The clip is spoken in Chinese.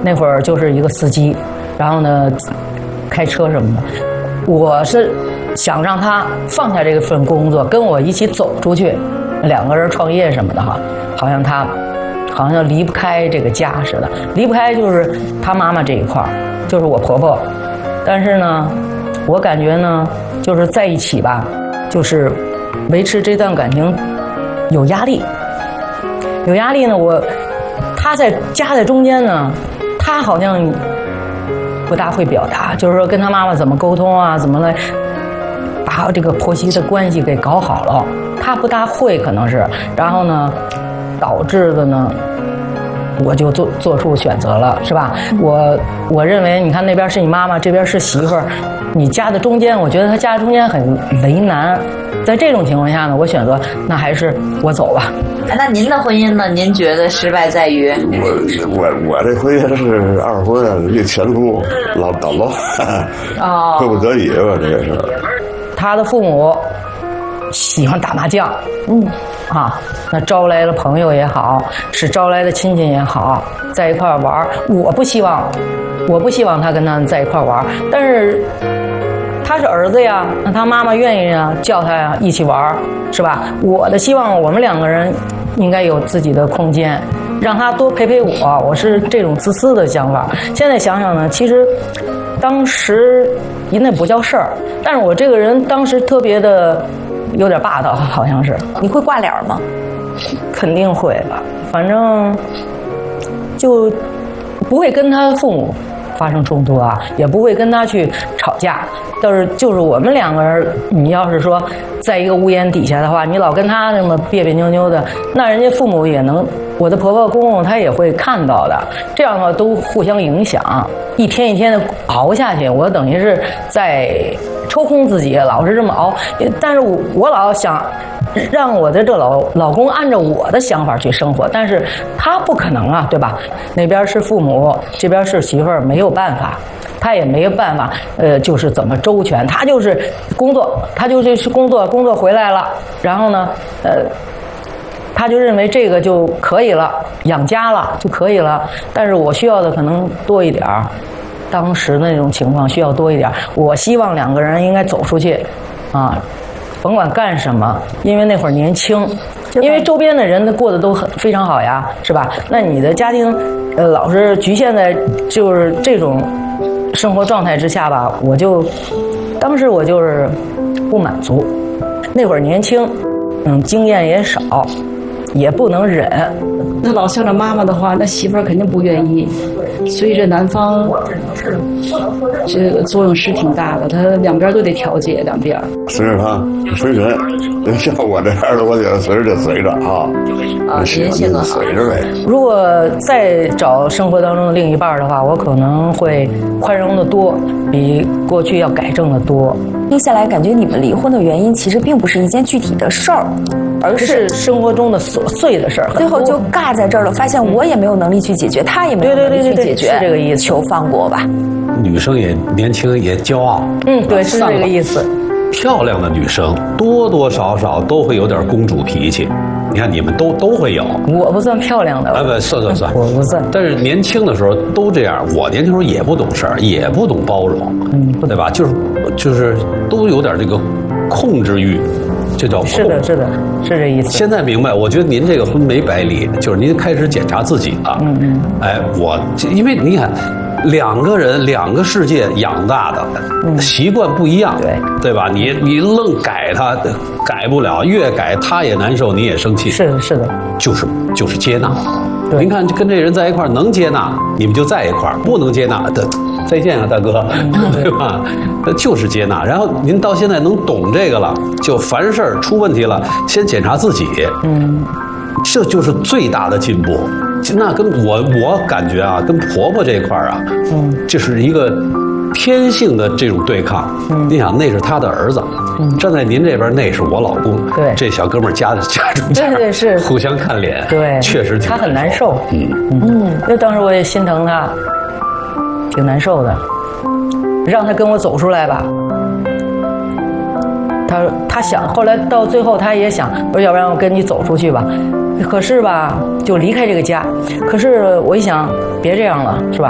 那会儿就是一个司机，然后呢，开车什么的。我是想让他放下这份工作，跟我一起走出去，2个人创业什么的哈，好像他好像离不开这个家似的，离不开就是他妈妈这一块，就是我婆婆。但是呢，我感觉呢，就是在一起吧，就是维持这段感情有压力，有压力呢。他夹在中间呢，他好像不大会表达，就是说跟他妈妈怎么沟通啊，怎么来把这个婆媳的关系给搞好了，他不大会可能是，然后呢，导致的呢，我就做出选择了，是吧？我认为，你看那边是你妈妈，这边是媳妇儿，你夹在中间，我觉得他夹在中间很为难。在这种情况下呢，我选择那还是我走吧。 那您的婚姻呢？您觉得失败在于？ 我这婚姻是2婚，这前夫老捣乱，迫不得已吧，这也是。 他的父母喜欢打麻将，那招来了朋友也好，是招来的亲戚也好，在一块玩。我不希望他跟他们在一块玩，但是他是儿子呀，那他妈妈愿意啊，叫他呀一起玩，是吧？我的希望，我们2个人应该有自己的空间，让他多陪我。我是这种自私的想法。现在想想呢，其实当时那不叫事儿，但是我这个人当时特别的有点霸道，好像是。 你会挂脸吗？ 肯定会吧，反正就不会跟他父母发生冲突啊，也不会跟他去吵架。但是就是我们2个人，你要是说在一个屋檐底下的话，你老跟他那么别别扭扭的，那人家父母也能，我的婆婆公公他也会看到的。这样的话都互相影响，一天一天的熬下去，我等于是在抽空自己，老是这么熬。但是我老想让我的这老公按照我的想法去生活，但是他不可能啊，对吧？那边是父母，这边是媳妇儿，没有办法。他也没有办法，就是怎么周全，他就是工作，他就是工作回来了，然后呢，他就认为这个就可以了，养家了就可以了。但是我需要的可能多一点儿，当时那种情况需要多一点儿。我希望2个人应该走出去，甭管干什么，因为那会儿年轻，因为周边的人过得都非常好呀，是吧？那你的家庭，老是局限在就是这种生活状态之下吧，当时我就是不满足。那会儿年轻，经验也少，也不能忍。 那老向着妈妈的话，那媳妇儿肯定不愿意。所以这男方这个作用是挺大的，他2边都得调节，2边。 随着他，随人。像我这样的，我觉得随着就随着啊。 您性格好。 随着呗。 如果再找生活当中的另一半的话，我可能会宽容的多，比过去要改正的多。 听下来，感觉你们离婚的原因其实并不是一件具体的事儿，而是生活中的琐碎的事儿， 最后就尬在这儿了。发现我也没有能力去解决，他也没有能力去解决， 是这个意思。 求放过吧。 女生也年轻也骄傲， 对，是这个意思。 漂亮的女生多多少少都会有点公主脾气，你看你们都会有。 我不算漂亮的， 不算， 我不算。 但是年轻的时候都这样，我年轻时候也不懂事儿，也不懂包容，对吧？就是都有点这个控制欲。这叫是的，是这意思。 现在明白，我觉得您这个婚没白离，就是您开始检查自己了。因为你看，2个人2个世界养大的，习惯不一样，对吧？你愣改他，改不了，越改他也难受，你也生气。 是的， 就是接纳。您看，跟这人在一块儿能接纳，你们就在一块儿；不能接纳的，再见啊，大哥，对吧？就是接纳。然后您到现在能懂这个了，就凡事出问题了，先检查自己。这就是最大的进步。那跟我感觉啊，跟婆婆这一块儿啊，这是一个天性的这种对抗。你想，那是他的儿子，站在您这边，那是我老公。 对， 这小哥们儿夹中间， 对，是互相看脸。 对， 确实他很难受。因为当时我也心疼他，挺难受的。让他跟我走出来吧。他想，后来到最后他也想，我说要不然我跟你走出去吧。可是吧，就离开这个家。可是我一想，别这样了，是吧？